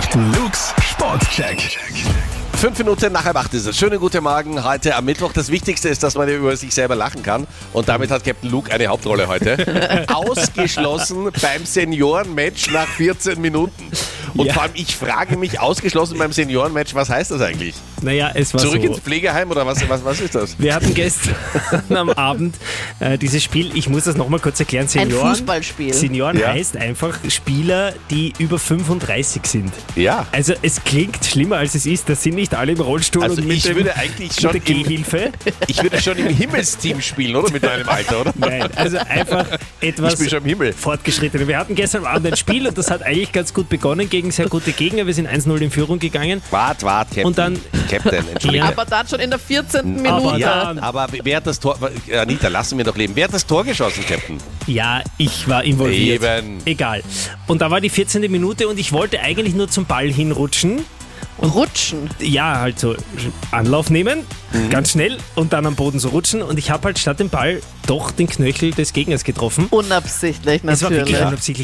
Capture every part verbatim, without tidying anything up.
Luke's Sportcheck. Fünf Minuten nach halb acht ist es. Schönen guten Morgen heute am Mittwoch. Das Wichtigste ist, dass man über sich selber lachen kann. Und damit hat Captain Luke eine Hauptrolle heute. Ausgeschlossen beim Seniorenmatch nach vierzehn Minuten. Und Ja. vor allem, ich frage mich, ausgeschlossen beim Seniorenmatch, was heißt das eigentlich? Naja, es war Zurück so. ins Pflegeheim oder was, was, was ist das? Wir hatten gestern am Abend äh, dieses Spiel, ich muss das nochmal kurz erklären, Ein Senioren. Fußballspiel. Senioren Ja. heißt einfach Spieler, die über fünfunddreißig sind. Ja. Also es klingt schlimmer als es ist, das sind nicht alle im Rollstuhl Also und mit, ich dem, würde eigentlich mit schon der im, Gehhilfe. ich würde schon im Himmelsteam spielen, oder? Mit meinem Alter, oder? Nein, also einfach etwas Ich bin schon im Himmel. fortgeschrittener. Wir hatten gestern Abend ein Spiel und das hat eigentlich ganz gut begonnen gegen sehr gute Gegner. Wir sind eins null in Führung gegangen. Wart, wart, Captain. Und dann- Captain, entschuldige. Ja. Aber dann schon in der vierzehnten Aber Minute. Ja, dann- aber wer hat das Tor... Anita, lassen wir doch leben. Wer hat das Tor geschossen, Captain? Ja, ich war involviert. Eben. Egal. Und da war die vierzehnte Minute und ich wollte eigentlich nur zum Ball hinrutschen. Rutschen. Ja, halt so Anlauf nehmen, Mhm. ganz schnell und dann am Boden so rutschen. Und ich habe halt statt dem Ball doch den Knöchel des Gegners getroffen. Unabsichtlich Es war wirklich natürlich.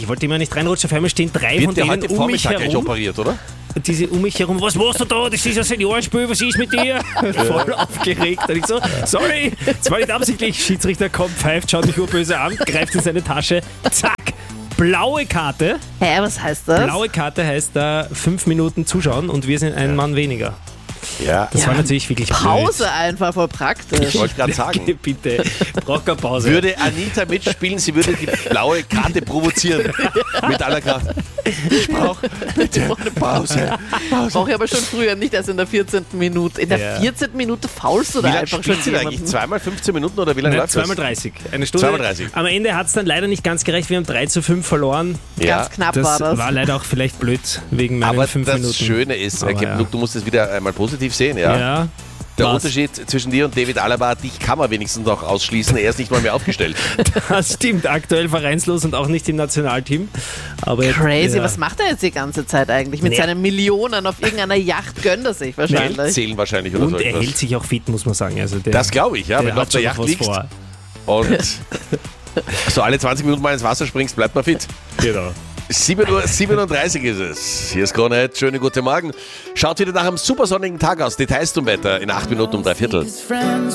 Seniorenspiel, was ist mit dir? Voll aufgeregt. Und ich so, sorry, das war nicht absichtlich. Schiedsrichter kommt, pfeift, schaut mich urböse an, greift in seine Tasche, zack, blaue Karte. Hä, was heißt das? Blaue Karte heißt da fünf Minuten zuschauen und wir sind ein Mann weniger. Ja. Das war natürlich wirklich Pause einfach, voll praktisch. Ich wollte gerade sagen, blöd. Bitte, braucht keine Pause. würde Anita mitspielen, sie würde die blaue Karte provozieren. Mit aller Kraft. Ich brauche bitte eine Pause. Brauche ich aber schon früher, nicht erst in der vierzehnten Minute. In der Ja. vierzehnten Minute faulst du Wie da lange einfach schon spielt sie da eigentlich? jemanden. Zweimal fünfzehn Minuten oder wie lange Nein, läuft das? zweimal dreißig. Eine Stunde. Zweimal dreißig. Am Ende hat es dann leider nicht ganz gerecht. Wir haben drei zu fünf verloren. Ja. Ganz knapp Das war das. war leider auch vielleicht blöd wegen meinen Aber fünf das Minuten. Schöne ist, Aber äh, Captain ja. Luke, du musst es wieder einmal positiv sehen, ja? Ja. Der Was? Unterschied zwischen dir und David Alaba, dich kann man wenigstens noch ausschließen, er ist nicht mal mehr aufgestellt. Das stimmt, aktuell vereinslos und auch nicht im Nationalteam. Aber Crazy, ja. was macht er jetzt die ganze Zeit eigentlich? Mit Nee. seinen Millionen auf irgendeiner Yacht gönnt er sich Geld wahrscheinlich. zählen wahrscheinlich oder Und so er etwas. hält sich auch fit, muss man sagen. Also der, Das glaube ich, ja, der wenn du auf hat der schon Yacht noch was liegst vor. und so alle zwanzig Minuten mal ins Wasser springst, bleibt man fit. Genau. sieben Uhr siebenunddreißig ist es. Hier ist Kronett. Schönen guten Morgen. Schaut wieder nach einem supersonnigen Tag aus. Details zum Wetter in acht Minuten um drei Viertel. His friends